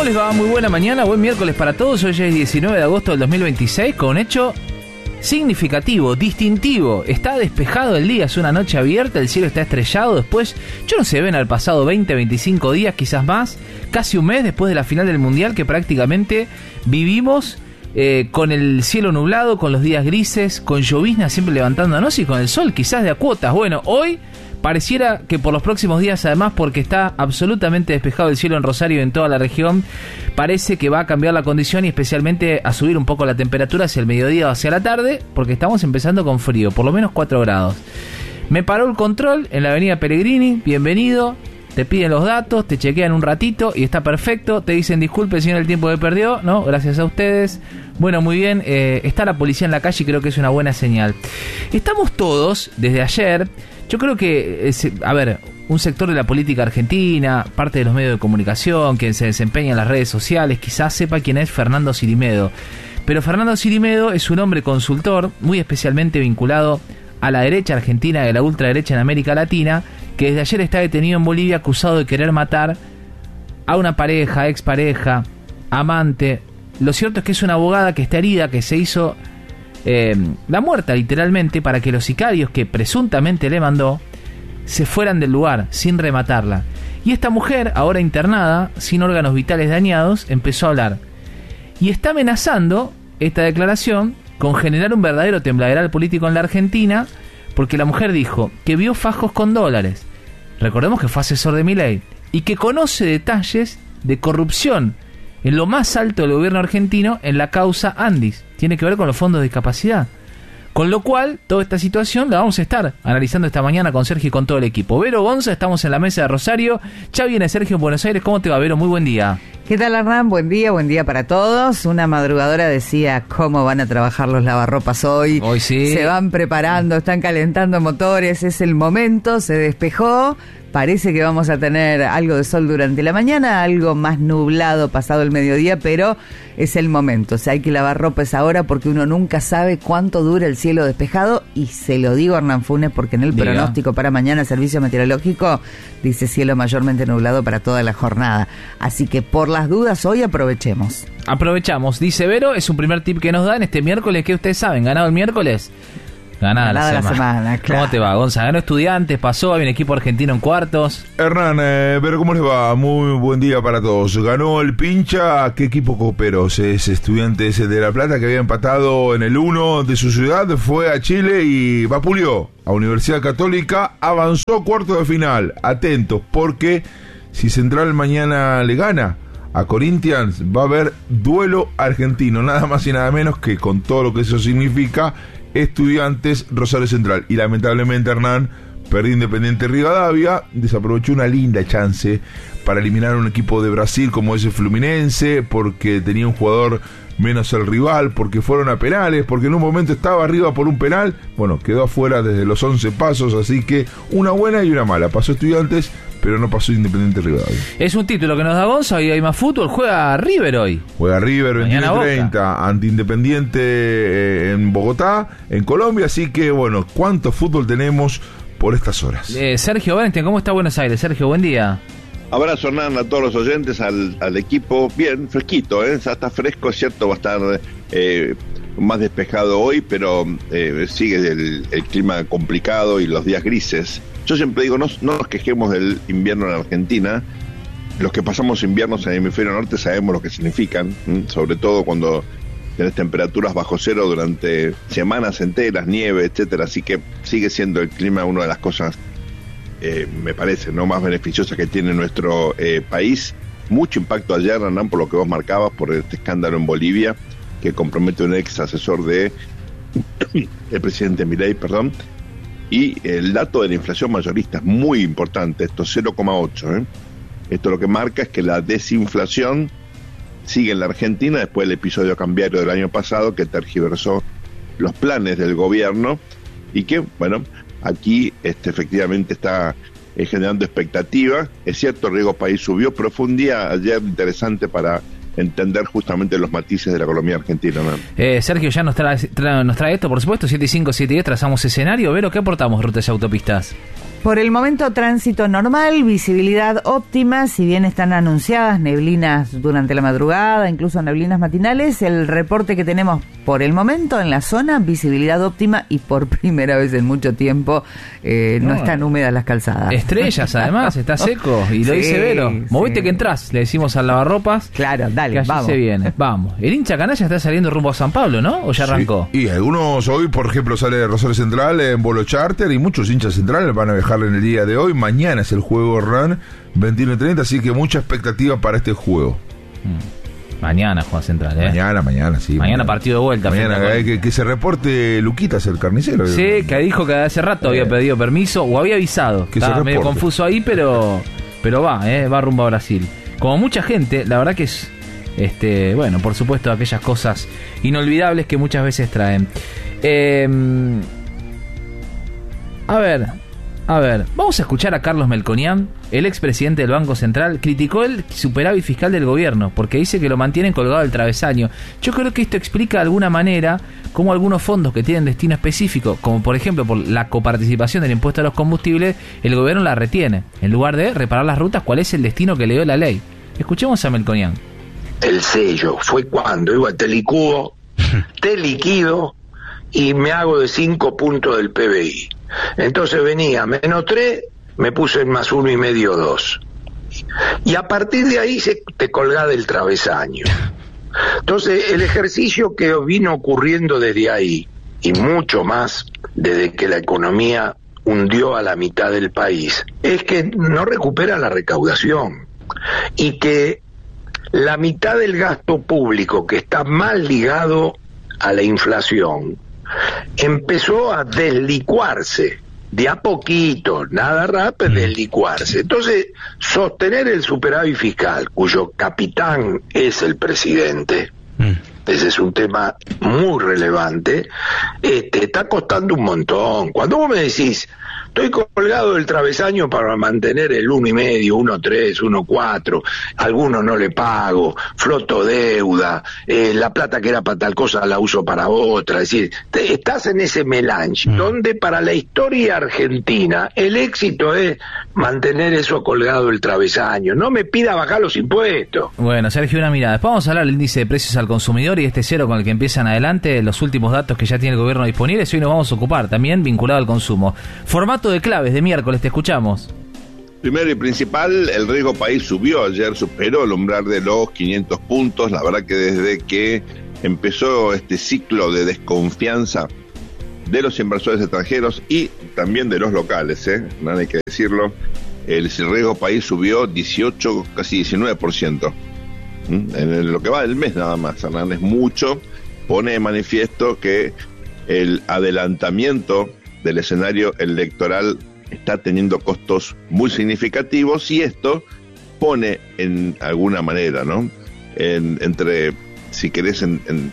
¿Cómo les va? Muy buena mañana, buen miércoles para todos. Hoy es 19 de agosto del 2026 con un hecho significativo, distintivo. Está despejado el día, es una noche abierta, el cielo está estrellado. Después, yo no sé, ven al pasado 20, 25 días, quizás más, casi un mes después de la final del Mundial que prácticamente vivimos con el cielo nublado, con los días grises, con llovizna siempre levantándonos y con el sol quizás de a cuotas. Bueno, hoy pareciera que por los próximos días, además, porque está absolutamente despejado el cielo en Rosario y en toda la región, parece que va a cambiar la condición y especialmente a subir un poco la temperatura hacia el mediodía o hacia la tarde, porque estamos empezando con frío, por lo menos 4 grados. Me paró el control en la avenida Pellegrini, bienvenido, te piden los datos, te chequean un ratito y está perfecto, te dicen disculpe señor el tiempo que perdió, no, gracias a ustedes. Bueno, muy bien, está la policía en la calle y creo que es una buena señal. Estamos todos, desde ayer, yo creo que, un sector de la política argentina, parte de los medios de comunicación, quien se desempeña en las redes sociales, quizás sepa quién es Fernando Sirimedo. Pero Fernando Sirimedo es un hombre consultor, muy especialmente vinculado a la derecha argentina y a la ultraderecha en América Latina, que desde ayer está detenido en Bolivia acusado de querer matar a una pareja, expareja, amante. Lo cierto es que es una abogada que está herida, que se hizo la muerta literalmente para que los sicarios que presuntamente le mandó se fueran del lugar sin rematarla. Y esta mujer, ahora internada, sin órganos vitales dañados, empezó a hablar. Y está amenazando esta declaración con generar un verdadero tembladeral político en la Argentina, porque la mujer dijo que vio fajos con dólares. Recordemos que fue asesor de Milei y que conoce detalles de corrupción en lo más alto del gobierno argentino en la causa Andis. Tiene que ver con los fondos de discapacidad. Con lo cual, toda esta situación la vamos a estar analizando esta mañana con Sergio y con todo el equipo. Vero Gonza, estamos en la mesa de Rosario. Ya viene Sergio en Buenos Aires. ¿Cómo te va, Vero? Muy buen día. ¿Qué tal, Hernán? Buen día para todos. Una madrugadora decía cómo van a trabajar los lavarropas hoy. Hoy sí. Se van preparando, están calentando motores, es el momento, se despejó. Parece que vamos a tener algo de sol durante la mañana, algo más nublado pasado el mediodía, pero es el momento. O sea, hay que lavar ropa esa hora porque uno nunca sabe cuánto dura el cielo despejado. Y se lo digo a Hernán Funes porque en el pronóstico para mañana, el servicio meteorológico dice cielo mayormente nublado para toda la jornada. Así que por las dudas hoy aprovechemos. Aprovechamos, dice Vero, es un primer tip que nos dan este miércoles, que ustedes saben, ganado el miércoles. Ganada la semana, claro. ¿Cómo te va, Gonza? Ganó Estudiantes, pasó, había un equipo argentino en cuartos. Hernán, pero ¿cómo les va? Muy buen día para todos. Ganó el Pincha, ¿qué equipo copero? Es Estudiantes de La Plata, que había empatado en el 1 de su ciudad, fue a Chile y vapuleó a Universidad Católica, avanzó cuarto de final. Atentos, porque si Central mañana le gana a Corinthians, va a haber duelo argentino, nada más y nada menos que con todo lo que eso significa, Estudiantes Rosario Central. Y lamentablemente, Hernán, perdió Independiente Rivadavia, desaprovechó una linda chance para eliminar a un equipo de Brasil como ese Fluminense, porque tenía un jugador menos el rival, porque fueron a penales, porque en un momento estaba arriba por un penal, bueno, quedó afuera desde los 11 pasos, así que una buena y una mala. Pasó Estudiantes, pero no pasó Independiente Rivadavia. Es un título que nos da Gonza, y hay más fútbol. Juega River hoy. Juega River 21:30 ante Independiente en Bogotá, en Colombia, así que bueno, ¿cuánto fútbol tenemos por estas horas? Sergio Valentín, ¿cómo está Buenos Aires? Sergio, buen día. Abrazo, Hernán, a todos los oyentes, al equipo. Bien, fresquito, ya está fresco, es cierto, va a estar más despejado hoy, pero sigue el clima complicado y los días grises. Yo siempre digo, no nos quejemos del invierno en Argentina. Los que pasamos inviernos en el hemisferio norte sabemos lo que significan, sobre todo cuando tenés temperaturas bajo cero durante semanas enteras, nieve, etcétera. Así que sigue siendo el clima una de las cosas, me parece, no más beneficiosa que tiene nuestro país. Mucho impacto ayer, Hernán, por lo que vos marcabas, por este escándalo en Bolivia que compromete a un ex asesor de el presidente Milei, y el dato de la inflación mayorista es muy importante, esto 0,8. Esto lo que marca es que la desinflación sigue en la Argentina después del episodio cambiario del año pasado que tergiversó los planes del gobierno y que, bueno, aquí efectivamente está generando expectativa. Es cierto, el riesgo país subió, pero fue un día ayer interesante para entender justamente los matices de la economía argentina, ¿no? Sergio ya nos trae esto, por supuesto, 7 y 5, 7 y 10, trazamos escenario. Vero, ¿qué aportamos, rutas y autopistas? Por el momento, tránsito normal, visibilidad óptima, si bien están anunciadas neblinas durante la madrugada, incluso neblinas matinales, el reporte que tenemos por el momento en la zona, visibilidad óptima y por primera vez en mucho tiempo no están húmedas las calzadas. Estrellas, además, está seco, y lo dice Vero. Movete que entras, le decimos al lavarropas. Claro, dale, que allí vamos. se viene, vamos. El hincha canalla está saliendo rumbo a San Pablo, ¿no? ¿O ya arrancó? Sí, y algunos hoy, por ejemplo, sale de Rosario Central en vuelo charter y muchos hinchas centrales van a viajar en el día de hoy. Mañana es el juego RAN 21:30, así que mucha expectativa para este juego. Mañana juega Central, Mañana, sí. Mañana partido de vuelta. Mañana que se reporte Luquitas, el carnicero. Sí, que dijo que hace rato había pedido permiso o había avisado. Que Estaba se medio reporte. confuso ahí, pero va rumbo a Brasil. Como mucha gente, la verdad que es, bueno, por supuesto, aquellas cosas inolvidables que muchas veces traen. A ver, vamos a escuchar a Carlos Melconian, el expresidente del Banco Central. Criticó el superávit fiscal del gobierno porque dice que lo mantienen colgado del travesaño. Yo creo que esto explica de alguna manera cómo algunos fondos que tienen destino específico, como por ejemplo por la coparticipación del impuesto a los combustibles, el gobierno la retiene, en lugar de reparar las rutas, cuál es el destino que le dio la ley. Escuchemos a Melconian. El sello fue cuando iba a Telicubo, te liquido y me hago de 5 puntos del PBI. Entonces venía -3, me puse en +1,5, 2. Y a partir de ahí te colgás del travesaño. Entonces el ejercicio que vino ocurriendo desde ahí, y mucho más desde que la economía hundió a la mitad del país, es que no recupera la recaudación. Y que la mitad del gasto público, que está mal ligado a la inflación, empezó a deslicuarse de a poquito, nada rápido, deslicuarse. Entonces, sostener el superávit fiscal, cuyo capitán es el presidente, ese es un tema muy relevante, está costando un montón. Cuando vos me decís, estoy colgado del travesaño para mantener el 1,5, 1,3, 1,4, algunos no le pago, floto deuda, la plata que era para tal cosa la uso para otra, es decir, estás en ese melange, donde para la historia argentina el éxito es mantener eso colgado del travesaño, no me pida bajar los impuestos. Bueno, Sergio, una mirada. Después vamos a hablar del índice de precios al consumidor y este cero con el que empiezan adelante los últimos datos que ya tiene el gobierno disponibles. Hoy nos vamos a ocupar también vinculado al consumo. Formato de claves de miércoles, te escuchamos. Primero y principal, el riesgo país subió ayer, superó el umbral de los 500 puntos. La verdad que desde que empezó este ciclo de desconfianza de los inversores extranjeros y también de los locales, nada hay que decirlo, el riesgo país subió 18, casi 19%. En lo que va del mes nada más, Hernández, mucho. Pone de manifiesto que el adelantamiento del escenario electoral está teniendo costos muy significativos y esto pone en alguna manera, ¿no? Entre, si querés,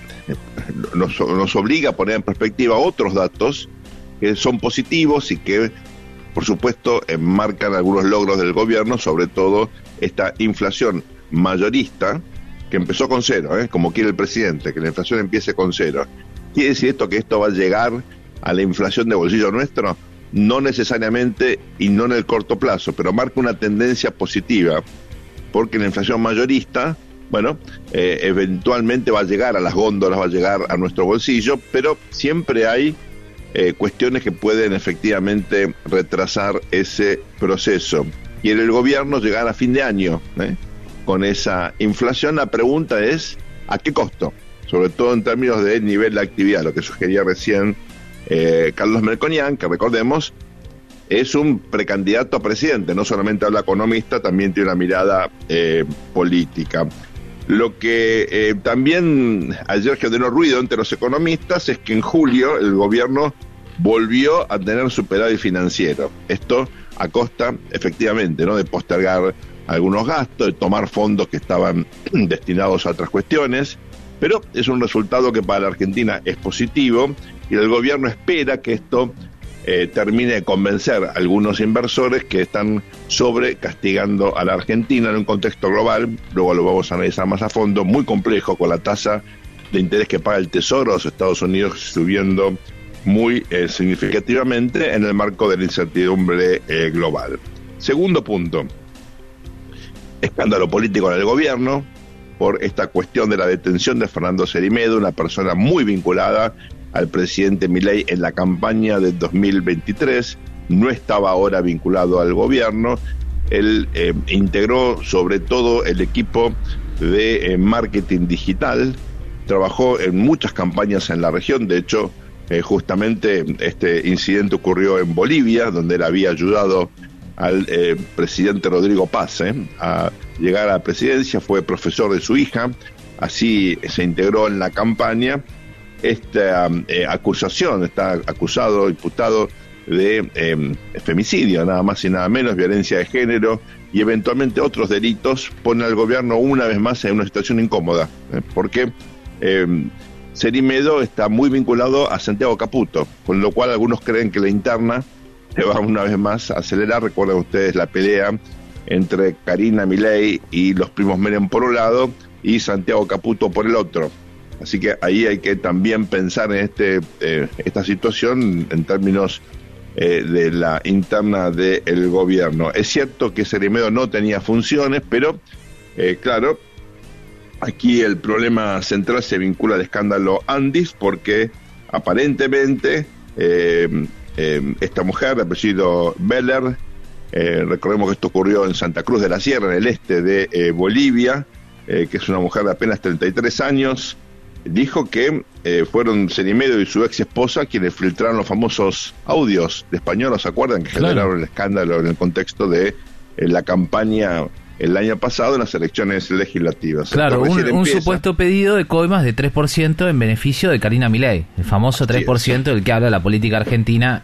nos obliga a poner en perspectiva otros datos que son positivos y que, por supuesto, enmarcan algunos logros del gobierno, sobre todo esta inflación mayorista que empezó con 0, como quiere el presidente, que la inflación empiece con 0. ¿Quiere decir esto que esto va a llegar a la inflación de bolsillo nuestro? No necesariamente y no en el corto plazo, pero marca una tendencia positiva, porque la inflación mayorista, bueno, eventualmente va a llegar a las góndolas, va a llegar a nuestro bolsillo, pero siempre hay cuestiones que pueden efectivamente retrasar ese proceso. Quiere el gobierno llegar a fin de año con esa inflación. La pregunta es, ¿a qué costo? Sobre todo en términos de nivel de actividad, lo que sugería recién Carlos Melconian, que recordemos es un precandidato a presidente, no solamente habla economista, también tiene una mirada política. Lo que también ayer generó ruido entre los economistas es que en julio el gobierno volvió a tener superávit financiero. Esto a costa, efectivamente, ¿no?, de postergar algunos gastos, de tomar fondos que estaban destinados a otras cuestiones, pero es un resultado que para la Argentina es positivo y el gobierno espera que esto termine de convencer a algunos inversores que están sobrecastigando a la Argentina en un contexto global. Luego lo vamos a analizar más a fondo, muy complejo, con la tasa de interés que paga el Tesoro de los Estados Unidos subiendo muy significativamente en el marco de la incertidumbre global. Segundo punto, escándalo político en el gobierno por esta cuestión de la detención de Fernando Cerime, una persona muy vinculada al presidente Milei en la campaña de 2023, no estaba ahora vinculado al gobierno. Él integró sobre todo el equipo de marketing digital, trabajó en muchas campañas en la región. De hecho, justamente este incidente ocurrió en Bolivia, donde él había ayudado al presidente Rodrigo Paz a llegar a la presidencia, fue profesor de su hija, así se integró en la campaña. Esta acusación, está acusado, imputado de femicidio, nada más y nada menos, violencia de género y eventualmente otros delitos, pone al gobierno una vez más en una situación incómoda, porque Cerimedo está muy vinculado a Santiago Caputo, con lo cual algunos creen que la interna se va una vez más a acelerar. Recuerden ustedes la pelea entre Karina Milei y los primos Menem por un lado y Santiago Caputo por el otro. Así que ahí hay que también pensar en esta situación en términos de la interna del gobierno. Es cierto que Cerimedo no tenía funciones, pero claro, aquí el problema central se vincula al escándalo Andis, porque aparentemente esta mujer de apellido Beller, recordemos que esto ocurrió en Santa Cruz de la Sierra, en el este de Bolivia, que es una mujer de apenas 33 años, dijo que fueron Cerimedo y su ex esposa quienes filtraron los famosos audios de Español, ¿se acuerdan? Que generaron el escándalo en el contexto de la campaña el año pasado en las elecciones legislativas. Claro, un supuesto pedido de coimas de 3% en beneficio de Karina Milei, el famoso 3% del que habla la política argentina,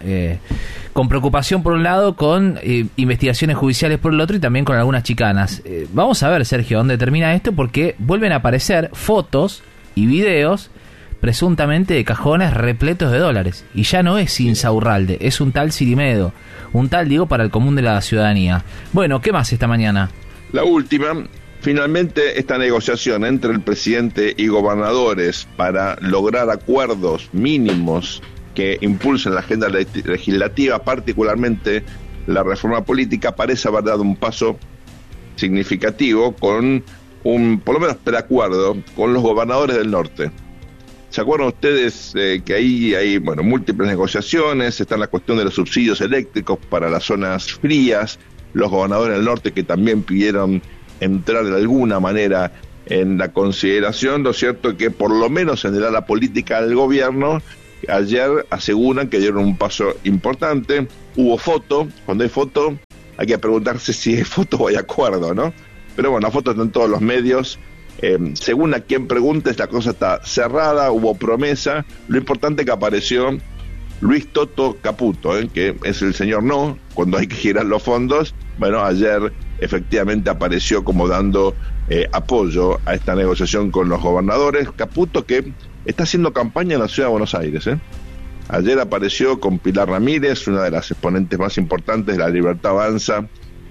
con preocupación por un lado, con investigaciones judiciales por el otro y también con algunas chicanas. Vamos a ver, Sergio, dónde termina esto, porque vuelven a aparecer fotos y videos presuntamente de cajones repletos de dólares. Y ya no es Insaurralde, es un tal Cerimedo, un tal, digo, para el común de la ciudadanía. Bueno, ¿qué más esta mañana? La última, finalmente esta negociación entre el presidente y gobernadores para lograr acuerdos mínimos que impulsen la agenda legislativa, particularmente la reforma política, parece haber dado un paso significativo con por lo menos preacuerdo con los gobernadores del norte. ¿Se acuerdan ustedes que ahí hay múltiples negociaciones? Está la cuestión de los subsidios eléctricos para las zonas frías, los gobernadores del norte que también pidieron entrar de alguna manera en la consideración. Lo cierto es que por lo menos en el ala política del gobierno ayer aseguran que dieron un paso importante. Hubo foto, cuando hay foto hay que preguntarse si hay foto o hay acuerdo, ¿no? Pero bueno, la foto está en todos los medios. Según a quien preguntes, la cosa está cerrada, hubo promesa. Lo importante es que apareció Luis Toto Caputo, que es el señor no, cuando hay que girar los fondos. Bueno, ayer efectivamente apareció como dando apoyo a esta negociación con los gobernadores. Caputo, que está haciendo campaña en la ciudad de Buenos Aires. Ayer apareció con Pilar Ramírez, una de las exponentes más importantes de la Libertad Avanza,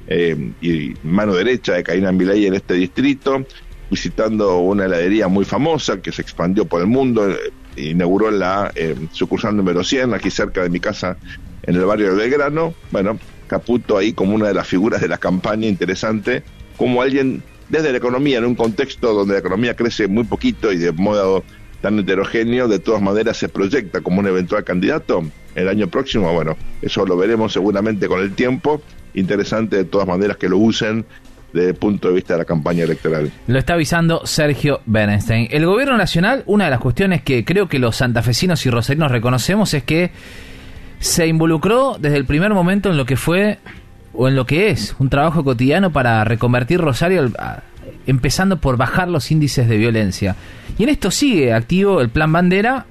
y mano derecha de Karina Milei en este distrito, visitando una heladería muy famosa que se expandió por el mundo, inauguró la sucursal número 100, aquí cerca de mi casa, en el barrio de Belgrano. Bueno, Caputo ahí como una de las figuras de la campaña, interesante, como alguien desde la economía, en un contexto donde la economía crece muy poquito y de modo tan heterogéneo, de todas maneras se proyecta como un eventual candidato el año próximo. Bueno, eso lo veremos seguramente con el tiempo. Interesante de todas maneras que lo usen desde el punto de vista de la campaña electoral. Lo está avisando Sergio Bernstein. El gobierno nacional, una de las cuestiones que creo que los santafesinos y rosarinos reconocemos es que se involucró desde el primer momento en lo que fue, o en lo que es, un trabajo cotidiano para reconvertir Rosario, empezando por bajar los índices de violencia. Y en esto sigue activo el Plan Bandera,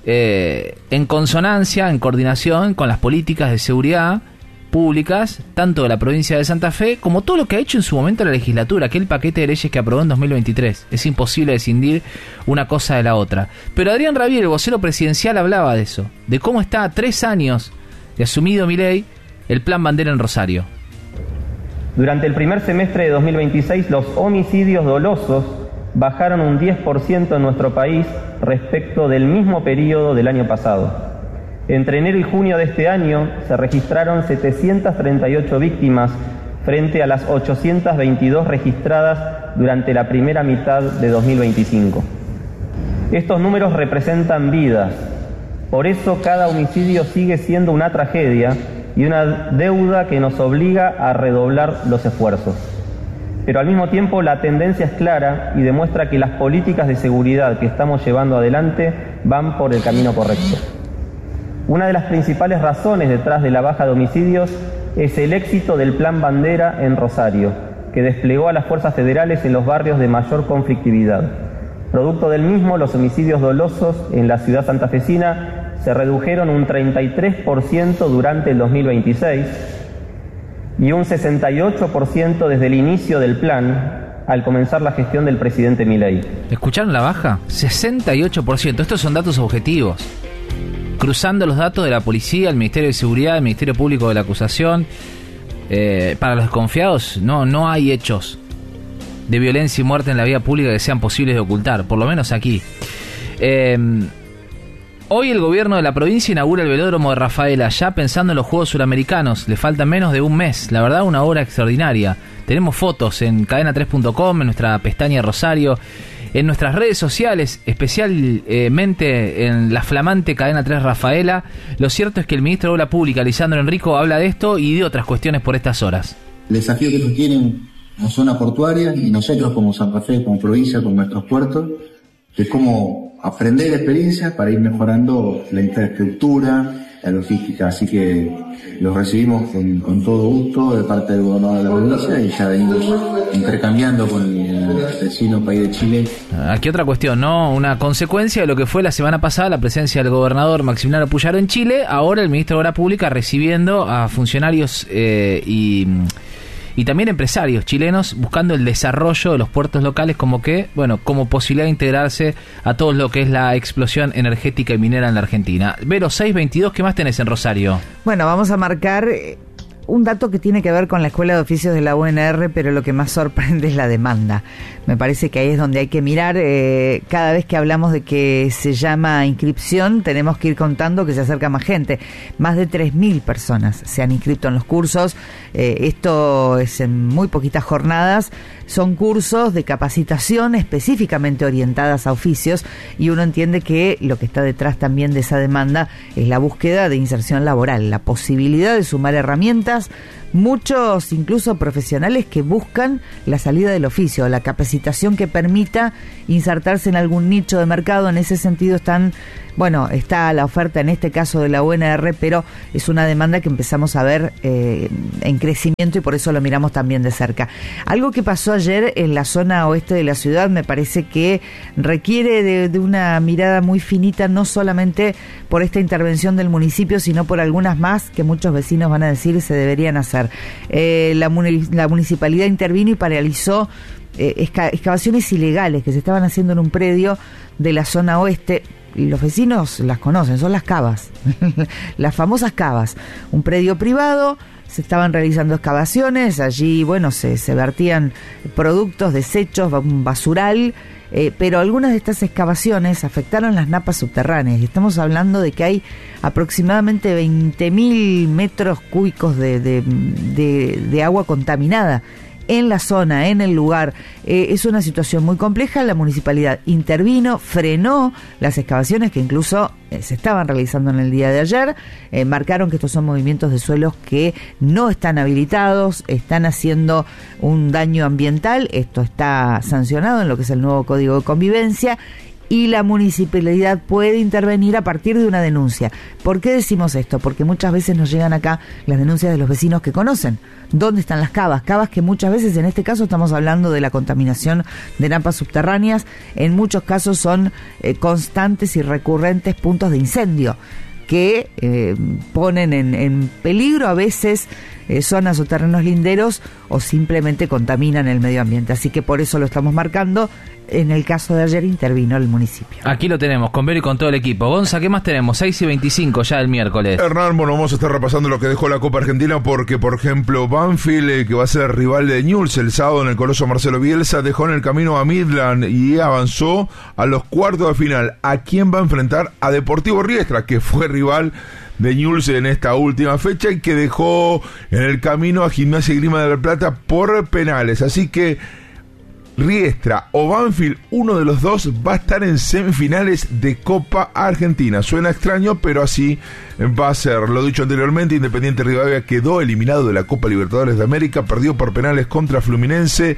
en consonancia, en coordinación con las políticas de seguridad públicas, tanto de la provincia de Santa Fe, como todo lo que ha hecho en su momento la legislatura, aquel paquete de leyes que aprobó en 2023. Es imposible escindir una cosa de la otra. Pero Adrián Rabier, el vocero presidencial, hablaba de eso, de cómo está a 3 años de asumido Milei el Plan Bandera en Rosario. Durante el primer semestre de 2026, los homicidios dolosos bajaron un 10% en nuestro país respecto del mismo periodo del año pasado. Entre enero y junio de este año se registraron 738 víctimas frente a las 822 registradas durante la primera mitad de 2025. Estos números representan vidas. Por eso cada homicidio sigue siendo una tragedia y una deuda que nos obliga a redoblar los esfuerzos. Pero al mismo tiempo la tendencia es clara y demuestra que las políticas de seguridad que estamos llevando adelante van por el camino correcto. Una de las principales razones detrás de la baja de homicidios es el éxito del Plan Bandera en Rosario, que desplegó a las fuerzas federales en los barrios de mayor conflictividad. Producto del mismo, los homicidios dolosos en la ciudad santafesina se redujeron un 33% durante el 2026 y un 68% desde el inicio del plan al comenzar la gestión del presidente Milei. ¿Escucharon la baja? 68%. Estos son datos objetivos. Cruzando los datos de la policía, el Ministerio de Seguridad, el Ministerio Público de la Acusación. Para los desconfiados, no hay hechos de violencia y muerte en la vía pública que sean posibles de ocultar, por lo menos aquí. Hoy el gobierno de la provincia inaugura el velódromo de Rafaela, ya pensando en los Juegos Suramericanos. Le falta menos de un mes. La verdad, una obra extraordinaria. Tenemos fotos en cadena3.com, en nuestra pestaña Rosario, en nuestras redes sociales, especialmente en la flamante Cadena 3 Rafaela. Lo cierto es que el ministro de Obra Pública, Lisandro Enrico, habla de esto y de otras cuestiones por estas horas. El desafío que nos tienen la zona portuaria y nosotros como San Rafael, como provincia, con nuestros puertos, es cómo aprender experiencias para ir mejorando la infraestructura, la logística. Así que los recibimos con todo gusto de parte del gobernador de la provincia y ya venimos intercambiando con el vecino país de Chile. Aquí otra cuestión, ¿no? Una consecuencia de lo que fue la semana pasada la presencia del gobernador Maximiliano Puyaro en Chile. Ahora el ministro de Obra Pública recibiendo a funcionarios y también empresarios chilenos buscando el desarrollo de los puertos locales como posibilidad de integrarse a todo lo que es la explosión energética y minera en la Argentina. Vero, 622, ¿qué más tenés en Rosario? Bueno, vamos a marcar un dato que tiene que ver con la Escuela de Oficios de la UNR, pero lo que más sorprende es la demanda. Me parece que ahí es donde hay que mirar. Cada vez que hablamos de que se llama inscripción, tenemos que ir contando que se acerca más gente. Más de 3.000 personas se han inscrito en los cursos. Esto es en muy poquitas jornadas. Son cursos de capacitación específicamente orientadas a oficios y uno entiende que lo que está detrás también de esa demanda es la búsqueda de inserción laboral, la posibilidad de sumar herramientas, muchos incluso profesionales que buscan la salida del oficio, la capacitación que permita insertarse en algún nicho de mercado. En ese sentido está la oferta en este caso de la UNR, pero es una demanda que empezamos a ver en crecimiento y por eso lo miramos también de cerca. Algo que pasó ayer en la zona oeste de la ciudad me parece que requiere de una mirada muy finita, no solamente por esta intervención del municipio, sino por algunas más que muchos vecinos van a decir se deberían hacer. La municipalidad intervino y paralizó excavaciones ilegales que se estaban haciendo en un predio de la zona oeste. Los vecinos las conocen, son las cavas, las famosas cavas, un predio privado. Se estaban realizando excavaciones, allí se vertían productos, desechos, un basural, pero algunas de estas excavaciones afectaron las napas subterráneas y estamos hablando de que hay aproximadamente 20.000 metros cúbicos de agua contaminada en la zona, en el lugar. Es una situación muy compleja. La municipalidad intervino, frenó las excavaciones que incluso se estaban realizando en el día de ayer. Marcaron que estos son movimientos de suelos que no están habilitados, están haciendo un daño ambiental. Esto está sancionado en lo que es el nuevo Código de Convivencia. Y la municipalidad puede intervenir a partir de una denuncia. ¿Por qué decimos esto? Porque muchas veces nos llegan acá las denuncias de los vecinos que conocen dónde están las cavas que muchas veces, en este caso estamos hablando de la contaminación de napas subterráneas, en muchos casos son constantes y recurrentes puntos de incendio que ponen en peligro a veces zonas o terrenos linderos o simplemente contaminan el medio ambiente. Así que por eso lo estamos marcando. En el caso de ayer intervino el municipio. Aquí lo tenemos, con Vero y con todo el equipo. Gonza, ¿qué más tenemos? 6:25 ya el miércoles. Hernán, vamos a estar repasando lo que dejó la Copa Argentina porque, por ejemplo, Banfield, que va a ser rival de Newell's el sábado en el Coloso Marcelo Bielsa, dejó en el camino a Midland y avanzó a los cuartos de final. ¿A quién va a enfrentar? A Deportivo Riestra, que fue rival de Newell's en esta última fecha y que dejó en el camino a Gimnasia y Grima de la Plata por penales. Así que Riestra o Banfield, uno de los dos va a estar en semifinales de Copa Argentina. Suena extraño, pero así va a ser. Lo dicho anteriormente, Independiente Rivadavia quedó eliminado de la Copa Libertadores de América, perdió por penales contra Fluminense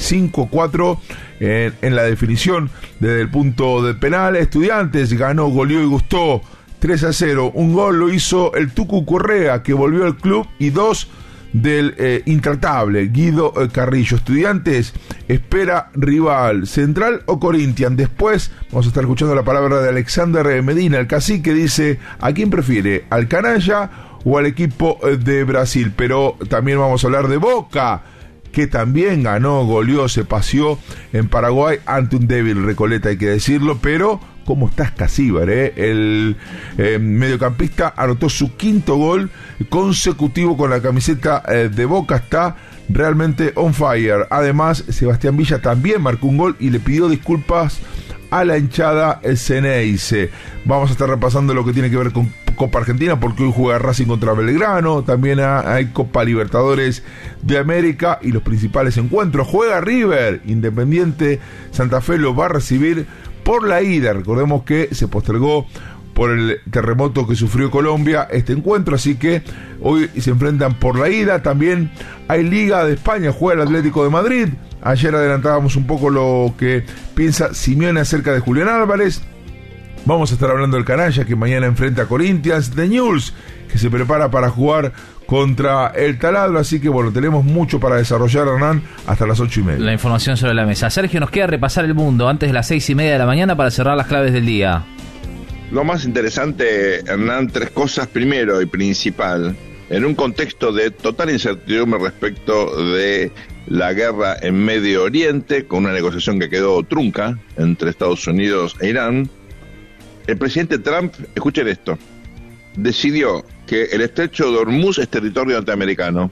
5-4 en la definición desde el punto de penal. Estudiantes ganó, goleó y gustó 3-0. Un gol lo hizo el Tucu Correa, que volvió al club, y dos del intratable Guido Carrillo. Estudiantes espera rival, Central o Corinthians. Después vamos a estar escuchando la palabra de Alexander Medina, el cacique. Dice: ¿a quién prefiere? ¿Al canalla o al equipo de Brasil? Pero también vamos a hablar de Boca, que también ganó, goleó, se paseó en Paraguay ante un débil Recoleta, hay que decirlo. Pero ¿cómo está Escacíbar? El mediocampista anotó su quinto gol consecutivo con la camiseta de Boca. Está realmente on fire. Además, Sebastián Villa también marcó un gol y le pidió disculpas a la hinchada Ceneice. Vamos a estar repasando lo que tiene que ver con Copa Argentina, porque hoy juega Racing contra Belgrano. También hay Copa Libertadores de América y los principales encuentros. Juega River, Independiente Santa Fe lo va a recibir por la ida. Recordemos que se postergó por el terremoto que sufrió Colombia este encuentro, así que hoy se enfrentan por la ida. También hay Liga de España, juega el Atlético de Madrid. Ayer adelantábamos un poco lo que piensa Simeone acerca de Julián Álvarez. Vamos a estar hablando del canalla, que mañana enfrenta a Corinthians, de Newell's, que se prepara para jugar contra el Taladro. Así que bueno, tenemos mucho para desarrollar, Hernán, hasta las 8:30. La información sobre la mesa. Sergio, nos queda repasar el mundo antes de las 6:30 de la mañana para cerrar las claves del día. Lo más interesante, Hernán, tres cosas. Primero y principal, en un contexto de total incertidumbre respecto de la guerra en Medio Oriente, con una negociación que quedó trunca entre Estados Unidos e Irán, el presidente Trump, escuchen esto, decidió que el estrecho de Hormuz es territorio norteamericano.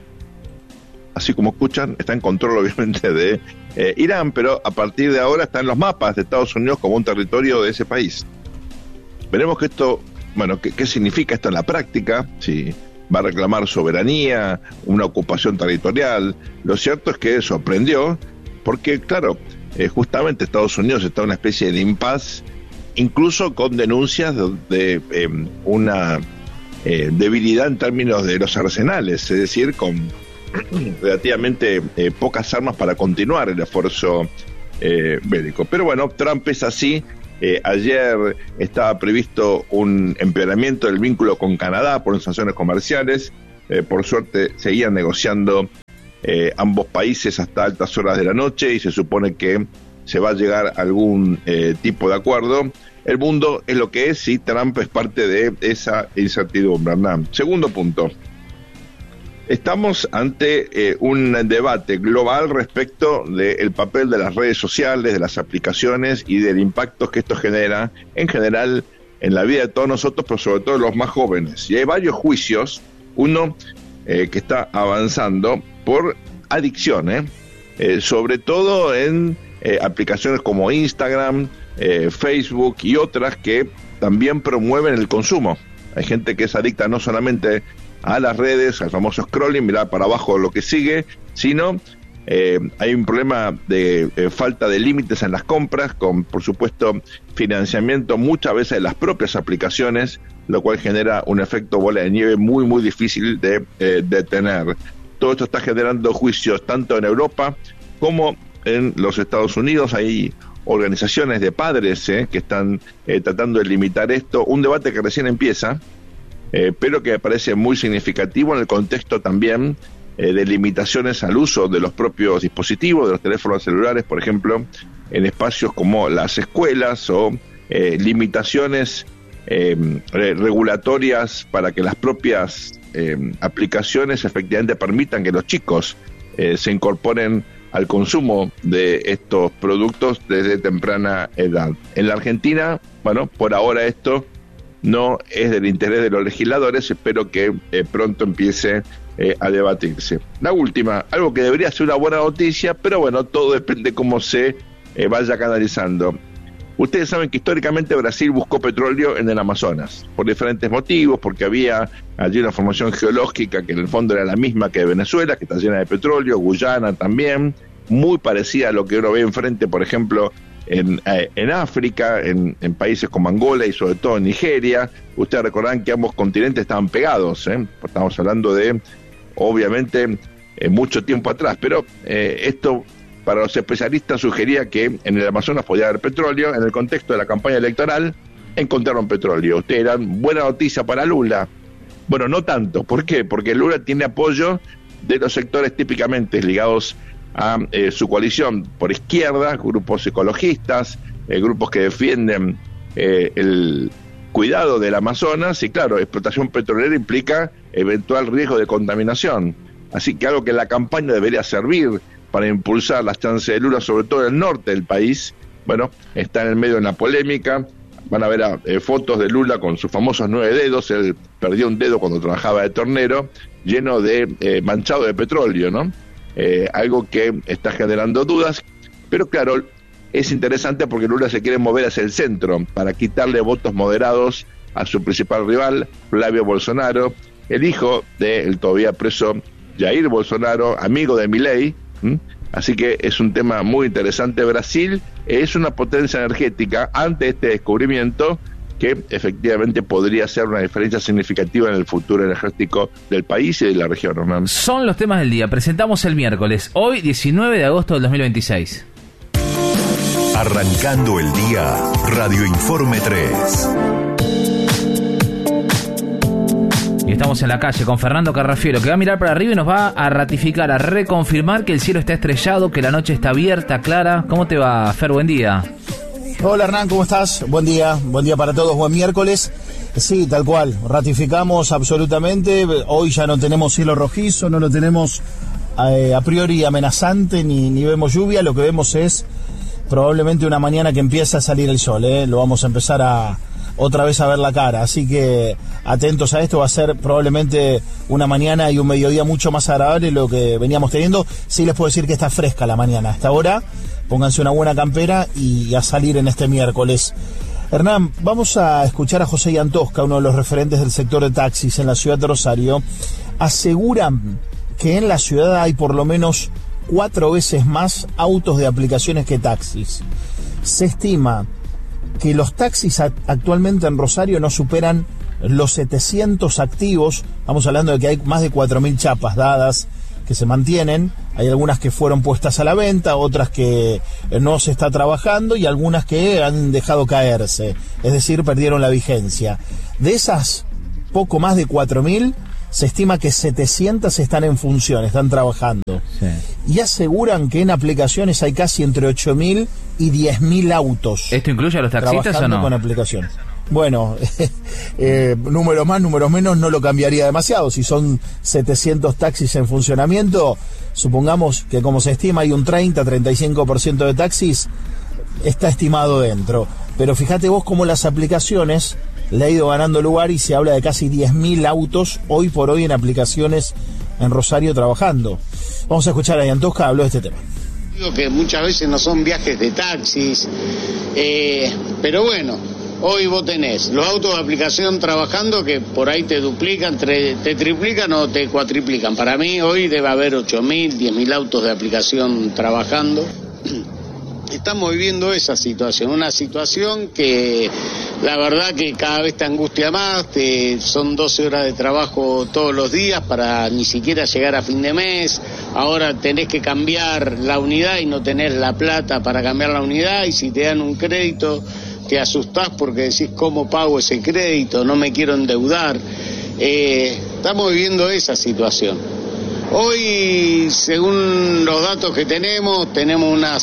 Así como escuchan, está en control obviamente de Irán, pero a partir de ahora está en los mapas de Estados Unidos como un territorio de ese país. Veremos que esto, bueno, ¿qué significa esto en la práctica? Si va a reclamar soberanía, una ocupación territorial. Lo cierto es que sorprendió, porque claro, justamente Estados Unidos está en una especie de impasse, incluso con denuncias de una debilidad en términos de los arsenales, es decir, con relativamente pocas armas para continuar el esfuerzo bélico. Pero bueno, Trump es así. Ayer estaba previsto un empeoramiento del vínculo con Canadá por sanciones comerciales. Por suerte seguían negociando ambos países hasta altas horas de la noche y se supone que se va a llegar a algún tipo de acuerdo. El mundo es lo que es y Trump es parte de esa incertidumbre, ¿verdad? Segundo punto. Estamos ante un debate global respecto del papel de las redes sociales, de las aplicaciones y del impacto que esto genera en general en la vida de todos nosotros, pero sobre todo los más jóvenes. Y hay varios juicios, uno que está avanzando por adicción, sobre todo en aplicaciones como Instagram, Facebook y otras que también promueven el consumo. Hay gente que es adicta no solamente a las redes, al famoso scrolling, mirar para abajo lo que sigue, sino hay un problema de falta de límites en las compras, con por supuesto financiamiento muchas veces de las propias aplicaciones, lo cual genera un efecto bola de nieve muy muy difícil de detener. Todo esto está generando juicios tanto en Europa como en los Estados Unidos. Hay organizaciones de padres que están tratando de limitar esto, un debate que recién empieza, pero que me parece muy significativo en el contexto también de limitaciones al uso de los propios dispositivos, de los teléfonos celulares, por ejemplo, en espacios como las escuelas, o limitaciones regulatorias para que las propias aplicaciones efectivamente permitan que los chicos se incorporen al consumo de estos productos desde temprana edad. En la Argentina, bueno, por ahora esto no es del interés de los legisladores, espero que pronto empiece a debatirse. La última, algo que debería ser una buena noticia, pero bueno, todo depende cómo se vaya canalizando. Ustedes saben que históricamente Brasil buscó petróleo en el Amazonas, por diferentes motivos, porque había allí una formación geológica que en el fondo era la misma que Venezuela, que está llena de petróleo, Guyana también, muy parecida a lo que uno ve enfrente, por ejemplo, en África, en países como Angola y sobre todo en Nigeria. Ustedes recordarán que ambos continentes estaban pegados, estamos hablando de, obviamente, mucho tiempo atrás, pero esto para los especialistas sugería que en el Amazonas podía haber petróleo. En el contexto de la campaña electoral encontraron petróleo. Ustedes eran buena noticia para Lula. Bueno, no tanto. ¿Por qué? Porque Lula tiene apoyo de los sectores típicamente ligados a su coalición por izquierda, grupos ecologistas, grupos que defienden el cuidado del Amazonas, y claro, explotación petrolera implica eventual riesgo de contaminación. Así que algo que la campaña debería servir para impulsar las chances de Lula, sobre todo en el norte del país, bueno, está en el medio de una polémica. Van a ver fotos de Lula con sus famosos 9 dedos, él perdió un dedo cuando trabajaba de tornero, lleno de manchado de petróleo, ¿no? Algo que está generando dudas, pero claro, es interesante porque Lula se quiere mover hacia el centro para quitarle votos moderados a su principal rival, Flavio Bolsonaro, el hijo del todavía preso Jair Bolsonaro, amigo de Milei. Así que es un tema muy interesante. Brasil es una potencia energética ante este descubrimiento que efectivamente podría ser una diferencia significativa en el futuro energético del país y de la región, Hernán. Son los temas del día. Presentamos el miércoles, hoy 19 de agosto del 2026. Arrancando el día, Radio Informe 3. Y estamos en la calle con Fernando Carrafielo, que va a mirar para arriba y nos va a ratificar, a reconfirmar que el cielo está estrellado, que la noche está abierta, clara. ¿Cómo te va, Fer? Buen día. Hola, Hernán, ¿cómo estás? Buen día para todos, buen miércoles. Sí, tal cual, ratificamos absolutamente. Hoy ya no tenemos cielo rojizo, no lo tenemos a priori amenazante, ni vemos lluvia. Lo que vemos es probablemente una mañana que empieza a salir el sol, Lo vamos a empezar otra vez a ver la cara, así que atentos a esto. Va a ser probablemente una mañana y un mediodía mucho más agradable de lo que veníamos teniendo. Sí les puedo decir que está fresca la mañana hasta ahora. Pónganse una buena campera y a salir en este miércoles. Hernán, vamos a escuchar a José Iantosca, uno de los referentes del sector de taxis en la ciudad de Rosario. Aseguran que en la ciudad hay por lo menos 4 veces más autos de aplicaciones que taxis. Se estima que los taxis actualmente en Rosario no superan los 700 activos. Estamos hablando de que hay más de 4.000 chapas dadas que se mantienen. Hay algunas que fueron puestas a la venta, otras que no se está trabajando y algunas que han dejado caerse, es decir, perdieron la vigencia. De esas poco más de 4.000, se estima que 700 están en función, están trabajando. Sí. Y aseguran que en aplicaciones hay casi entre 8.000 y 10.000 autos. ¿Esto incluye a los taxistas o no? Con aplicación. Bueno, números más, números menos, no lo cambiaría demasiado. Si son 700 taxis en funcionamiento, supongamos que como se estima hay un 30-35% de taxis, está estimado dentro. Pero fíjate vos cómo las aplicaciones le ha ido ganando lugar y se habla de casi 10.000 autos hoy por hoy en aplicaciones en Rosario trabajando. Vamos a escuchar a Iantosca, habló de este tema. Digo que muchas veces no son viajes de taxis, pero bueno, hoy vos tenés los autos de aplicación trabajando que por ahí te duplican, te triplican o te cuatriplican. Para mí hoy debe haber 8.000, 10.000 autos de aplicación trabajando. Estamos viviendo esa situación, una situación que la verdad que cada vez te angustia más. Son 12 horas de trabajo todos los días para ni siquiera llegar a fin de mes. Ahora tenés que cambiar la unidad y no tenés la plata para cambiar la unidad, y si te dan un crédito te asustás porque decís ¿cómo pago ese crédito? No me quiero endeudar. Estamos viviendo esa situación. Hoy, según los datos que tenemos unas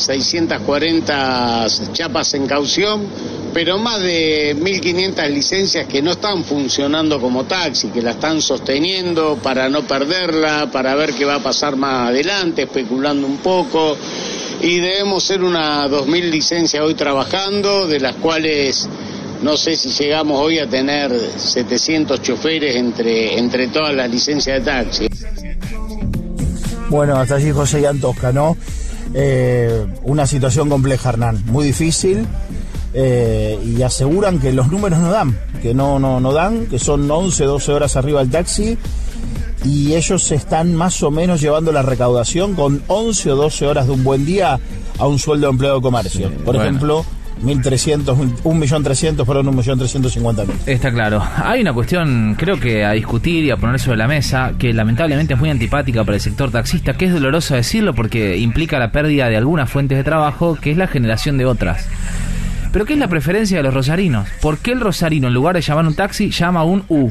640 chapas en caución, pero más de 1.500 licencias que no están funcionando como taxi, que la están sosteniendo para no perderla, para ver qué va a pasar más adelante, especulando un poco. Y debemos ser unas 2.000 licencias hoy trabajando, de las cuales no sé si llegamos hoy a tener 700 choferes entre todas las licencias de taxi. Bueno, hasta allí José Iantosca, ¿no? Una situación compleja, Hernán, muy difícil. y aseguran que los números no dan, que no dan, que son 11, 12 horas arriba del taxi, y ellos están más o menos llevando la recaudación con 11 o 12 horas de un buen día a un sueldo de empleado de comercio. Por ejemplo, 1.300.000, 1.300.000, perdón, 1.350.000. Está claro. Hay una cuestión, creo que a discutir y a poner sobre la mesa, que lamentablemente es muy antipática para el sector taxista, que es doloroso decirlo porque implica la pérdida de algunas fuentes de trabajo, que es la generación de otras. Pero ¿qué es la preferencia de los rosarinos? ¿Por qué el rosarino, en lugar de llamar un taxi, llama un U?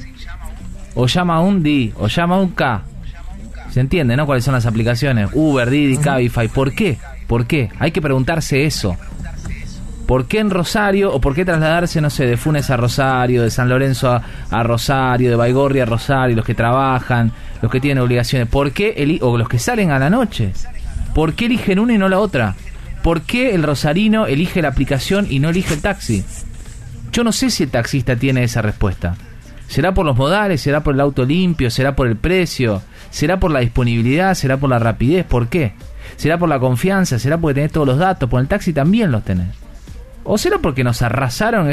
O llama un D, o llama un K. ¿Se entiende, no? ¿Cuáles son las aplicaciones? Uber, Didi, Cabify. ¿Por qué? ¿Por qué? Hay que preguntarse eso. ¿Por qué en Rosario? ¿O por qué trasladarse, no sé, de Funes a Rosario, de San Lorenzo a Rosario, de Baigorria a Rosario, los que trabajan, los que tienen obligaciones? ¿Por qué o los que salen a la noche? ¿Por qué eligen una y no la otra? ¿Por qué el rosarino elige la aplicación y no elige el taxi? Yo no sé si el taxista tiene esa respuesta. ¿Será por los modales? ¿Será por el auto limpio? ¿Será por el precio? ¿Será por la disponibilidad? ¿Será por la rapidez? ¿Por qué? ¿Será por la confianza? ¿Será porque tenés todos los datos? Por el taxi también los tenés. ¿O será porque nos arrasaron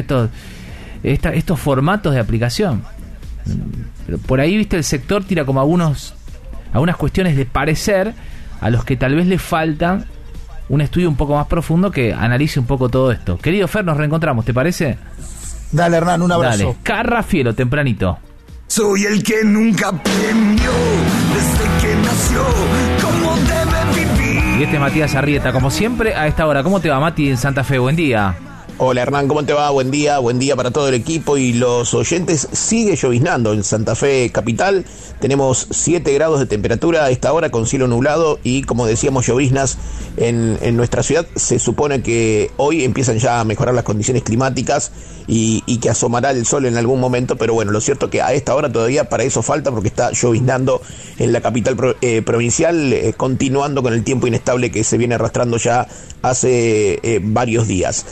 estos formatos de aplicación? Pero por ahí, viste, el sector tira como algunas cuestiones de parecer a los que tal vez le falta un estudio un poco más profundo que analice un poco todo esto. Querido Fer, nos reencontramos, ¿te parece? Dale, Hernán, un abrazo. Dale. Carrafielo, tempranito. Soy el que nunca aprendió desde que nació cómo debe vivir. Y este Matías Arrieta, como siempre, a esta hora. ¿Cómo te va, Mati, en Santa Fe? Buen día. Hola, Hernán, ¿cómo te va? Buen día para todo el equipo y los oyentes. Sigue lloviznando en Santa Fe capital. Tenemos 7 grados de temperatura a esta hora con cielo nublado y, como decíamos, lloviznas en nuestra ciudad. Se supone que hoy empiezan ya a mejorar las condiciones climáticas y que asomará el sol en algún momento, pero bueno, lo cierto es que a esta hora todavía para eso falta porque está lloviznando en la capital provincial, continuando con el tiempo inestable que se viene arrastrando ya hace varios días.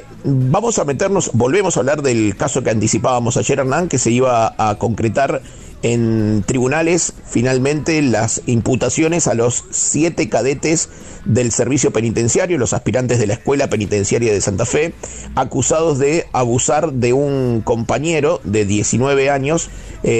Volvemos a hablar del caso que anticipábamos ayer, Hernán, que se iba a concretar en tribunales finalmente las imputaciones a los 7 cadetes del servicio penitenciario, los aspirantes de la Escuela Penitenciaria de Santa Fe, acusados de abusar de un compañero de 19 años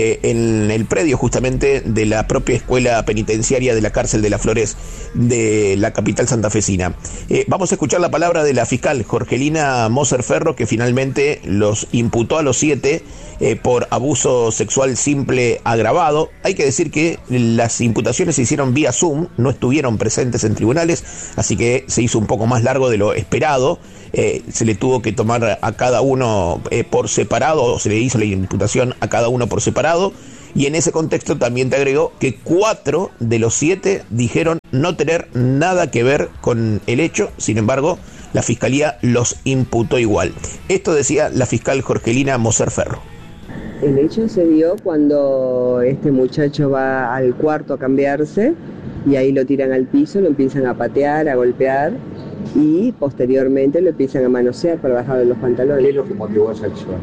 en el predio justamente de la propia Escuela Penitenciaria de la Cárcel de las Flores de la capital santafesina. Vamos a escuchar la palabra de la fiscal Jorgelina Moser Ferro, que finalmente los imputó a los 7 por abuso sexual simple agravado. Hay que decir que las imputaciones se hicieron vía Zoom, no estuvieron presentes en tribunales, así que se hizo un poco más largo de lo esperado. Se le tuvo que tomar a cada uno por separado, o se le hizo la imputación a cada uno por separado, y en ese contexto también te agregó que 4 de los 7 dijeron no tener nada que ver con el hecho. Sin embargo, la fiscalía los imputó igual. Esto decía la fiscal Jorgelina Moser Ferro. El hecho se dio cuando este muchacho va al cuarto a cambiarse y ahí lo tiran al piso, lo empiezan a patear, a golpear y posteriormente lo empiezan a manosear para bajarle los pantalones. ¿Qué es lo que motivó esa acción?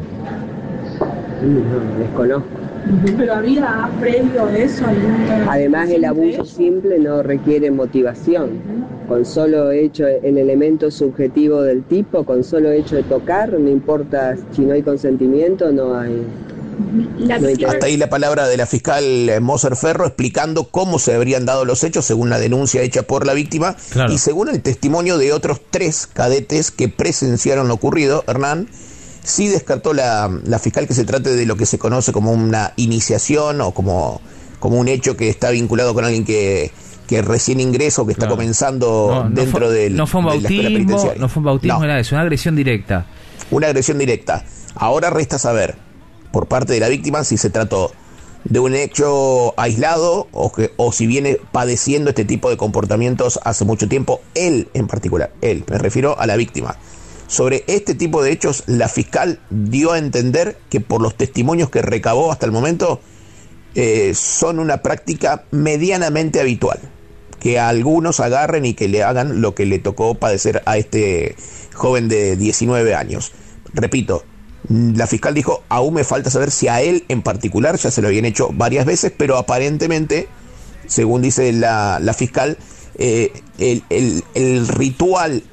No, desconozco. Pero había previo a eso. Además, el abuso simple no requiere motivación. Con solo hecho el elemento subjetivo del tipo, con solo hecho de tocar, no importa si no hay consentimiento, no hay. Hasta ahí la palabra de la fiscal Moser Ferro explicando cómo se habrían dado los hechos según la denuncia hecha por la víctima, claro, y según el testimonio de otros 3 cadetes que presenciaron lo ocurrido. Hernán, sí descartó la fiscal que se trate de lo que se conoce como una iniciación o como un hecho que está vinculado con alguien que recién ingresa o que está comenzando dentro de la escuela penitenciaria. No fue un bautismo, no. Es una agresión directa. Una agresión directa. Ahora resta saber por parte de la víctima si se trató de un hecho aislado o si viene padeciendo este tipo de comportamientos hace mucho tiempo. Él en particular, me refiero a la víctima. Sobre este tipo de hechos, la fiscal dio a entender que por los testimonios que recabó hasta el momento son una práctica medianamente habitual, que a algunos agarren y que le hagan lo que le tocó padecer a este joven de 19 años. Repito, la fiscal dijo, aún me falta saber si a él en particular ya se lo habían hecho varias veces, pero aparentemente, según dice la fiscal, el ritual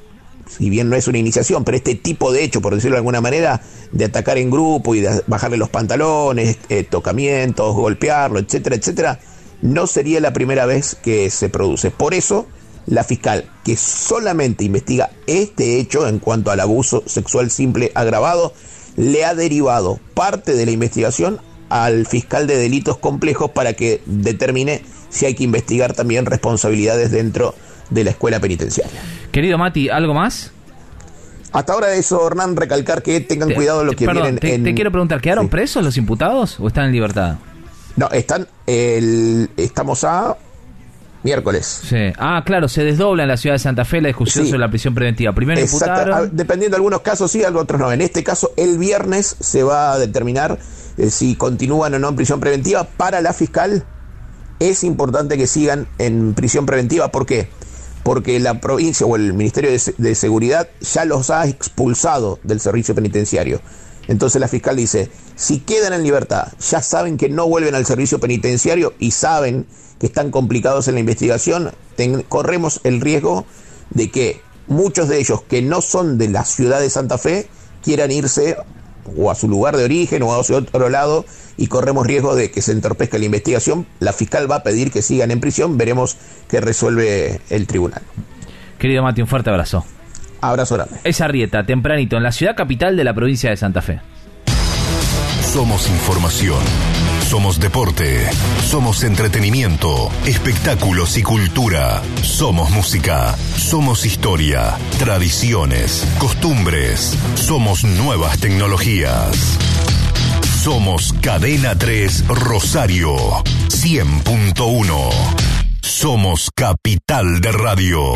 si bien no es una iniciación, pero este tipo de hecho, por decirlo de alguna manera, de atacar en grupo y de bajarle los pantalones, tocamientos, golpearlo, etcétera, etcétera, no sería la primera vez que se produce. Por eso, la fiscal, que solamente investiga este hecho en cuanto al abuso sexual simple agravado, le ha derivado parte de la investigación al fiscal de delitos complejos para que determine si hay que investigar también responsabilidades dentro de la escuela penitenciaria. Querido Mati, ¿algo más? Hasta ahora eso, Hernán, recalcar que tengan cuidado lo que vienen te quiero preguntar, ¿quedaron presos los imputados o están en libertad? No, estamos a miércoles. Sí. Ah, claro, se desdobla en la ciudad de Santa Fe la discusión sobre la prisión preventiva. Primero imputaron... Dependiendo de algunos casos sí, otros no. En este caso, el viernes se va a determinar si continúan o no en prisión preventiva. Para la fiscal es importante que sigan en prisión preventiva. ¿Por qué? Porque la provincia o el Ministerio de Seguridad ya los ha expulsado del servicio penitenciario. Entonces la fiscal dice, si quedan en libertad, ya saben que no vuelven al servicio penitenciario y saben que están complicados en la investigación, corremos el riesgo de que muchos de ellos que no son de la ciudad de Santa Fe quieran irse o a su lugar de origen o a otro lado y corremos riesgo de que se entorpezca la investigación. La fiscal va a pedir que sigan en prisión, veremos qué resuelve el tribunal. Querido Mati, un fuerte abrazo. Abrazo grande. Es Arrieta, tempranito, en la ciudad capital de la provincia de Santa Fe. Somos información, somos deporte, somos entretenimiento, espectáculos y cultura, somos música, somos historia, tradiciones, costumbres, somos nuevas tecnologías. Somos Cadena 3 Rosario 100.1. Somos capital de radio.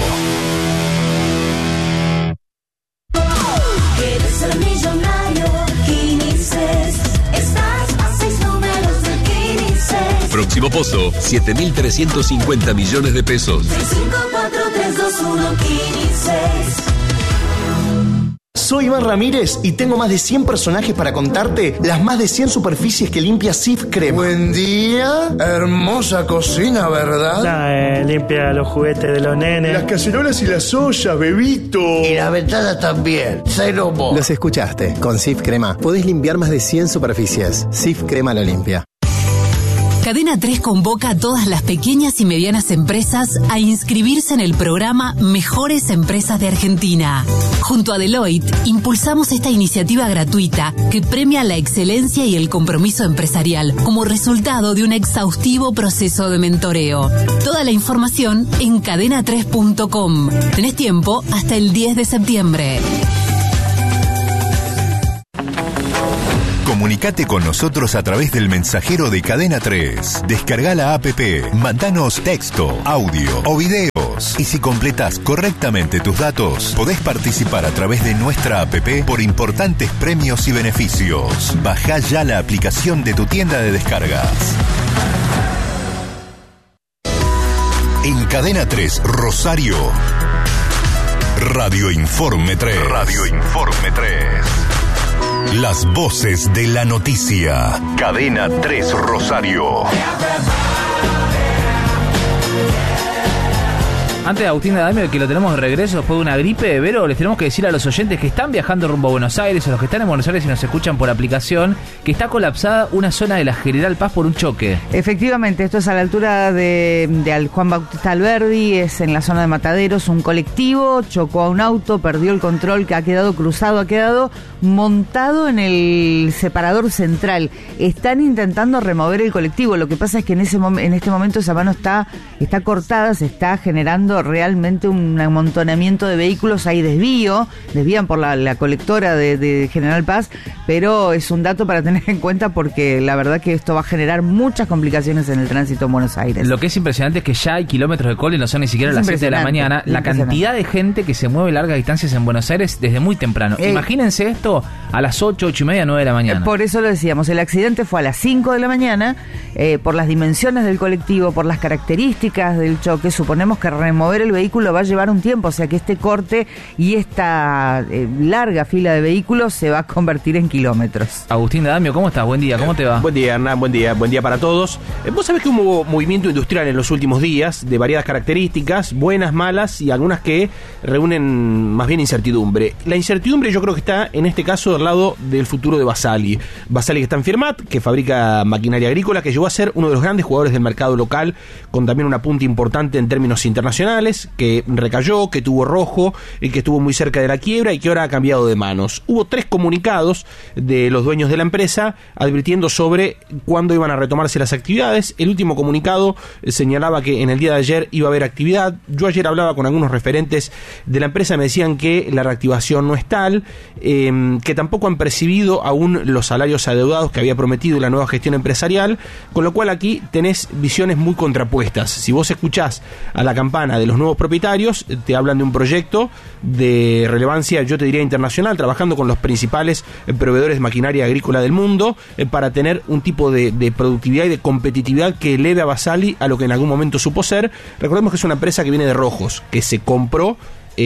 Quieres ser millonario, Quinices. Estás a 6 números del Quinices. Próximo pozo, 7.350 millones de pesos. 654-321 Quinices. Soy Iván Ramírez y tengo más de 100 personajes para contarte las más de 100 superficies que limpia Cif Crema. Buen día, hermosa cocina, ¿verdad? Limpia los juguetes de los nenes. Las cacerolas y las ollas, bebito. Y la ventana también, cero mo. Los escuchaste, con Cif Crema podés limpiar más de 100 superficies. Cif Crema lo limpia. Cadena 3 convoca a todas las pequeñas y medianas empresas a inscribirse en el programa Mejores Empresas de Argentina. Junto a Deloitte, impulsamos esta iniciativa gratuita que premia la excelencia y el compromiso empresarial como resultado de un exhaustivo proceso de mentoreo. Toda la información en cadena3.com. Tenés tiempo hasta el 10 de septiembre. Comunicate con nosotros a través del mensajero de Cadena 3. Descarga la app, mandanos texto, audio o videos. Y si completás correctamente tus datos, podés participar a través de nuestra app por importantes premios y beneficios. Bajá ya la aplicación de tu tienda de descargas. En Cadena 3 Rosario, Radio Informe 3. Radio Informe 3. Las voces de la noticia. Cadena 3 Rosario. Antes de Agustín Adamio, que lo tenemos de regreso después de una gripe, Vero, les tenemos que decir a los oyentes que están viajando rumbo a Buenos Aires, a los que están en Buenos Aires y nos escuchan por aplicación, que está colapsada una zona de la General Paz por un choque. Efectivamente, esto es a la altura de Juan Bautista Alberdi, es en la zona de Mataderos. Un colectivo chocó a un auto, perdió el control, que ha quedado cruzado, ha quedado montado en el separador central. Están intentando remover el colectivo. Lo que pasa es que en este momento esa mano está cortada, se está generando realmente un amontonamiento de vehículos. Hay desvían por la colectora de General Paz, pero es un dato para tener en cuenta porque la verdad que esto va a generar muchas complicaciones en el tránsito en Buenos Aires. Lo que es impresionante es que ya hay kilómetros de cola y no son ni siquiera las 7 de la mañana. La cantidad de gente que se mueve largas distancias en Buenos Aires desde muy temprano. Imagínense esto a las 8, 8 y media, 9 de la mañana. Por eso lo decíamos, el accidente fue a las 5 de la mañana, por las dimensiones del colectivo, por las características del choque. Suponemos que remover mover el vehículo va a llevar un tiempo, o sea que este corte y esta larga fila de vehículos se va a convertir en kilómetros. Agustín D'Adamio, ¿cómo estás? Buen día, ¿cómo te va? Buen día, Hernán, buen día para todos. Vos sabés que hubo movimiento industrial en los últimos días de variadas características, buenas, malas y algunas que reúnen más bien incertidumbre. La incertidumbre yo creo que está en este caso del lado del futuro de Basali. Basali que está en Firmat, que fabrica maquinaria agrícola, que llegó a ser uno de los grandes jugadores del mercado local, con también una punta importante en términos internacionales, que recayó, que tuvo rojo, y que estuvo muy cerca de la quiebra y que ahora ha cambiado de manos. Hubo 3 comunicados de los dueños de la empresa advirtiendo sobre cuándo iban a retomarse las actividades. El último comunicado señalaba que en el día de ayer iba a haber actividad. Yo ayer hablaba con algunos referentes de la empresa, me decían que la reactivación no es tal, que tampoco han percibido aún los salarios adeudados que había prometido la nueva gestión empresarial, con lo cual aquí tenés visiones muy contrapuestas. Si vos escuchás a la campana de los nuevos propietarios, te hablan de un proyecto de relevancia, yo te diría internacional, trabajando con los principales proveedores de maquinaria agrícola del mundo, para tener un tipo de productividad y de competitividad que eleve a Basali a lo que en algún momento supo ser. Recordemos que es una empresa que viene de rojos, que se compró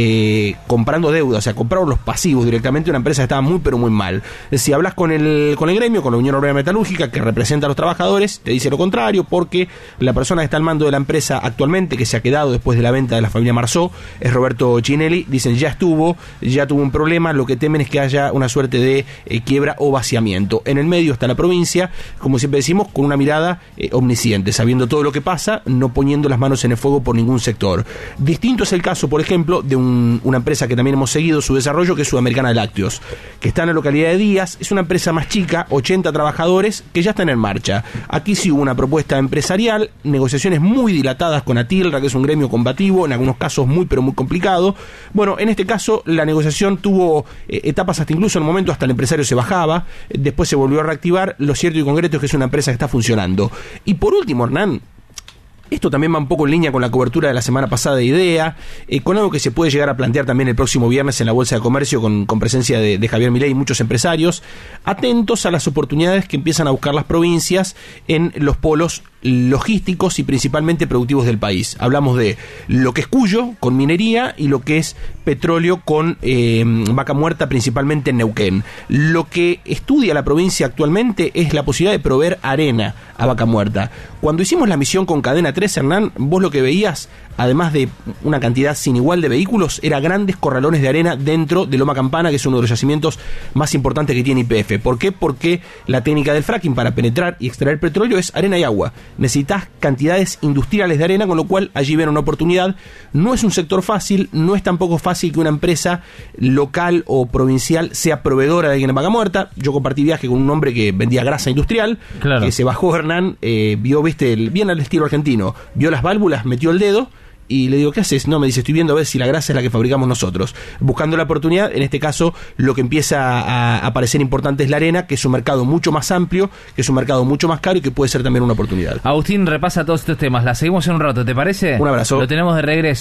comprando deuda, o sea, compraron los pasivos directamente, una empresa que estaba muy pero muy mal. Si hablas con el gremio, con la Unión Obrera Metalúrgica, que representa a los trabajadores, te dice lo contrario, porque la persona que está al mando de la empresa actualmente, que se ha quedado después de la venta de la familia Marzó, es Roberto Chinelli. Dicen ya tuvo un problema, lo que temen es que haya una suerte de quiebra o vaciamiento. En el medio está la provincia, como siempre decimos, con una mirada omnisciente, sabiendo todo lo que pasa, no poniendo las manos en el fuego por ningún sector. Distinto es el caso, por ejemplo, de una empresa que también hemos seguido su desarrollo, que es Sudamericana de Lácteos, que está en la localidad de Díaz. Es una empresa más chica, 80 trabajadores, que ya están en marcha. Aquí sí hubo una propuesta empresarial, negociaciones muy dilatadas con Atilra, que es un gremio combativo, en algunos casos muy pero muy complicado. Bueno, en este caso la negociación tuvo etapas hasta incluso en el momento hasta el empresario se bajaba, después se volvió a reactivar. Lo cierto y concreto es que es una empresa que está funcionando. Y por último, Hernán, esto también va un poco en línea con la cobertura de la semana pasada de IDEA, con algo que se puede llegar a plantear también el próximo viernes en la Bolsa de Comercio con presencia de Javier Milei y muchos empresarios, atentos a las oportunidades que empiezan a buscar las provincias en los polos logísticos y principalmente productivos del país. Hablamos de lo que es Cuyo, con minería, y lo que es petróleo con Vaca Muerta, principalmente en Neuquén. Lo que estudia la provincia actualmente es la posibilidad de proveer arena a Vaca Muerta. Cuando hicimos la misión con Cadena 3, Hernán, vos lo que veías, además de una cantidad sin igual de vehículos, era grandes corralones de arena dentro de Loma Campana, que es uno de los yacimientos más importantes que tiene YPF. ¿Por qué? Porque la técnica del fracking para penetrar y extraer petróleo es arena y agua. Necesitas cantidades industriales de arena, con lo cual allí ven una oportunidad. No es un sector fácil, no es tampoco fácil que una empresa local o provincial sea proveedora de alguien en Vaca Muerta. Yo compartí viaje con un hombre que vendía grasa industrial, claro, que se bajó, Hernán, vio, bien al estilo argentino, vio las válvulas, metió el dedo y le digo, ¿qué haces? No, me dice, estoy viendo a ver si la grasa es la que fabricamos nosotros. Buscando la oportunidad, en este caso, lo que empieza a parecer importante es la arena, que es un mercado mucho más amplio, que es un mercado mucho más caro y que puede ser también una oportunidad. Agustín repasa todos estos temas. La seguimos en un rato, ¿te parece? Un abrazo. Lo tenemos de regreso.